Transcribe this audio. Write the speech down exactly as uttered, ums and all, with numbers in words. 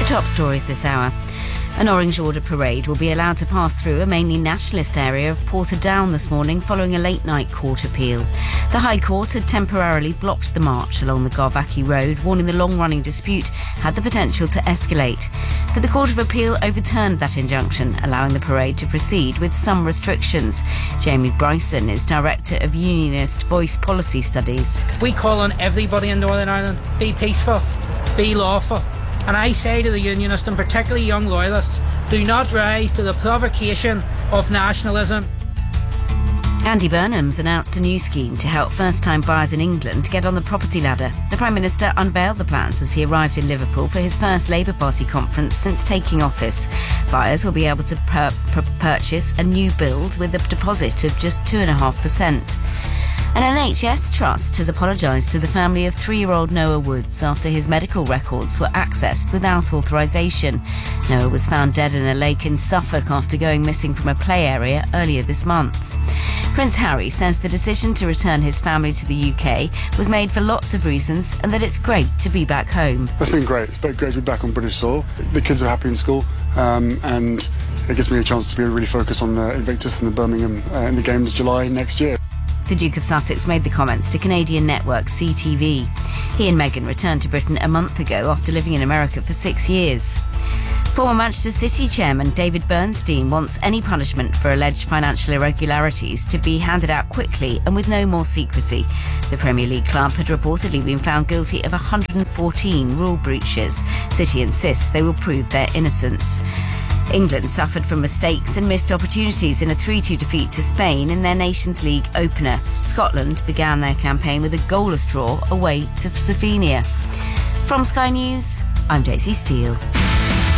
Top stories this hour. An Orange Order parade will be allowed to pass through a mainly nationalist area of Portadown this morning following a late-night court appeal. The High Court had temporarily blocked the march along the Garvaki Road, warning the long-running dispute had the potential to escalate. But the Court of Appeal overturned that injunction, allowing the parade to proceed with some restrictions. Jamie Bryson is Director of Unionist Voice Policy Studies. We call on everybody in Northern Ireland, be peaceful, be lawful. And I say to the Unionists, and particularly young loyalists, do not rise to the provocation of nationalism. Andy Burnham's announced a new scheme to help first-time buyers in England get on the property ladder. The Prime Minister unveiled the plans as he arrived in Liverpool for his first Labour Party conference since taking office. Buyers will be able to per- per- purchase a new build with a deposit of just two point five percent. An N H S trust has apologised to the family of three-year-old Noah Woods after his medical records were accessed without authorisation. Noah was found dead in a lake in Suffolk after going missing from a play area earlier this month. Prince Harry says the decision to return his family to the U K was made for lots of reasons and that it's great to be back home. That's been great. It's been great to be back on British soil. The kids are happy in school um, and it gives me a chance to be really focused on uh, Invictus and the Birmingham uh, in the games July next year. The Duke of Sussex made the comments to Canadian network C T V. He and Meghan returned to Britain a month ago after living in America for six years. Former Manchester City chairman David Bernstein wants any punishment for alleged financial irregularities to be handed out quickly and with no more secrecy. The Premier League club had reportedly been found guilty of one hundred fourteen rule breaches. City insists they will prove their innocence. England suffered from mistakes and missed opportunities in a three two defeat to Spain in their Nations League opener. Scotland began their campaign with a goalless draw away to Slovenia. From Sky News, I'm Daisy Steele.